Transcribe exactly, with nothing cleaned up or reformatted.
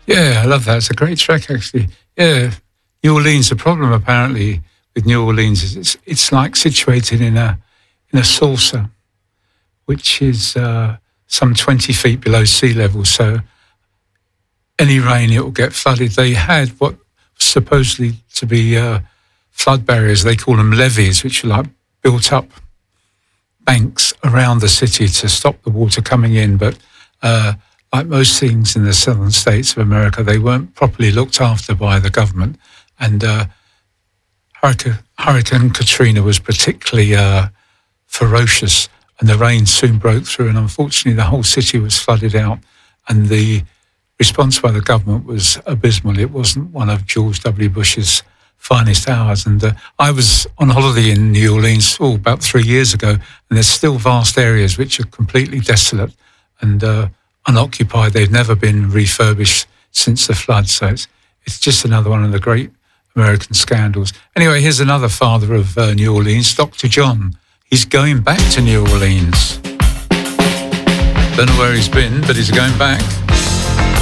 Yeah, I love that. It's a great track, actually. Yeah, New Orleans. The problem apparently with New Orleans is it's it's like situated in a in a saucer, which is uh, some twenty feet below sea level. So any rain, it will get flooded. They had what was supposedly to be uh, flood barriers. They call them levees, which are like built up banks around the city to stop the water coming in. But uh, like most things in the southern states of America, they weren't properly looked after by the government. And uh, Hurricane, Hurricane Katrina was particularly uh, ferocious, and the rain soon broke through, and unfortunately the whole city was flooded out, and the response by the government was abysmal. It wasn't one of George W. Bush's finest hours. And uh, I was on holiday in New Orleans oh, about three years ago, and there's still vast areas which are completely desolate and uh, unoccupied. They've never been refurbished since the flood, so it's, it's just another one of the great American scandals. Anyway, here's another father of uh, New Orleans, Doctor John. He's going back to New Orleans. Don't know where he's been, but he's going back.